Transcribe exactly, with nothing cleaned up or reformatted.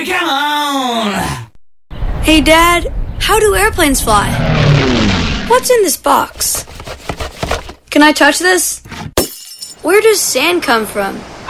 Come on! Hey, Dad, how do airplanes fly? What's in this box? Can I touch this? Where does sand come from?